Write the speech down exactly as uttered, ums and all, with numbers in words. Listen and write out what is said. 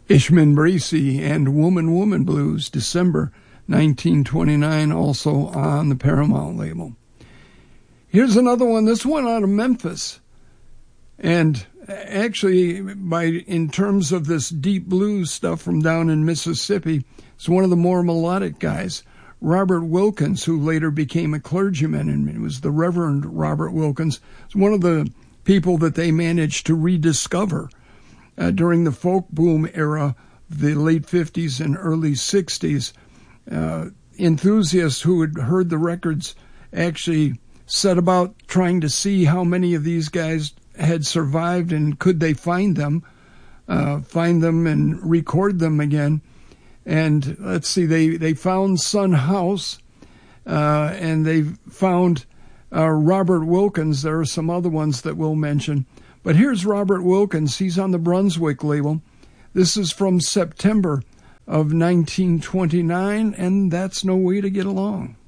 Ishman Bracey and Woman Woman Blues, December nineteen twenty-nine, also on the Paramount label. Here's another one, this one out of Memphis. And actually, by in terms of this deep blues stuff from down in Mississippi, it's one of the more melodic guys, Robert Wilkins, who later became a clergyman, and it was the Reverend Robert Wilkins. It's one of the people that they managed to rediscover uh, during the folk boom era, the late fifties and early sixties. Uh, enthusiasts who had heard the records actually set about trying to see how many of these guys had survived and could they find them, uh, find them and record them again. And let's see, they, they found Son House, uh, and they found uh, Robert Wilkins. There are some other ones that we'll mention. But here's Robert Wilkins. He's on the Brunswick label. This is from September of nineteen twenty-nine, and That's No Way to Get Along.